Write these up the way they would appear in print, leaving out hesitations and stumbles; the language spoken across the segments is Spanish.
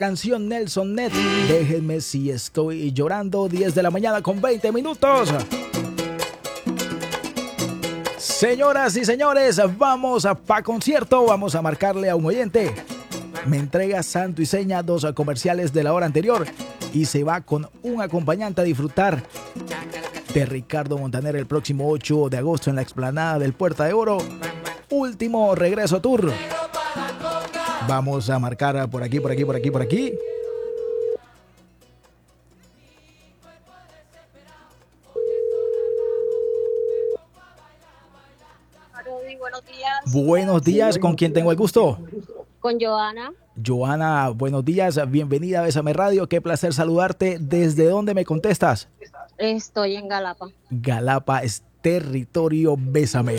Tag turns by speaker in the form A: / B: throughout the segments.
A: Canción Nelson Net, déjenme si estoy llorando, 10 de la mañana con 20 minutos. Señoras y señores, vamos pa' concierto, vamos a marcarle a un oyente. Me entrega santo y seña 2 comerciales de la hora anterior y se va con un acompañante a disfrutar de Ricardo Montaner el próximo 8 de agosto en la explanada del Puerta de Oro. Último regreso tour. Vamos a marcar por aquí.
B: Buenos días.
A: Buenos días, ¿con quién tengo el gusto?
B: Con Joana.
A: Joana, buenos días, bienvenida a Bésame Radio, qué placer saludarte. ¿Desde dónde me contestas?
B: Estoy en Galapa.
A: Galapa es territorio Bésame.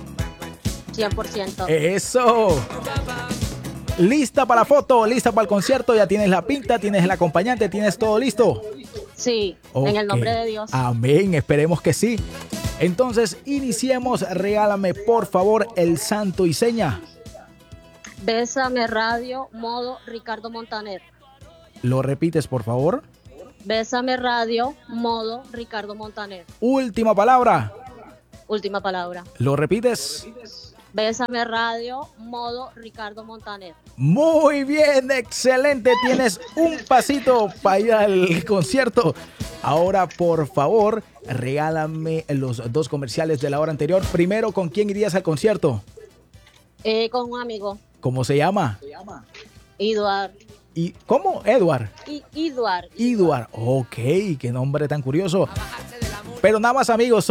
B: 100%.
A: ¡Eso! ¿Lista para la foto? ¿Lista para el concierto? ¿Ya tienes la pinta? ¿Tienes el acompañante? ¿Tienes todo listo?
B: Sí,
A: Okay.
B: En el nombre de Dios.
A: Amén, esperemos que sí. Entonces, iniciemos. Regálame, por favor, el santo y seña.
B: Bésame Radio, modo Ricardo Montaner.
A: ¿Lo repites, por favor?
B: Bésame Radio, modo Ricardo Montaner.
A: Última palabra.
B: Última palabra.
A: ¿Lo repites?
B: Bésame Radio, modo Ricardo Montaner.
A: Muy bien, excelente. Tienes un pasito para ir al concierto. Ahora, por favor, regálame los 2 comerciales de la hora anterior. Primero, ¿con quién irías al concierto?
B: Con un amigo.
A: ¿Cómo se llama?
B: Eduard.
A: ¿Y cómo? Edward.
B: Eduard.
A: Edward. Ok, qué nombre tan curioso. Pero nada más, amigos.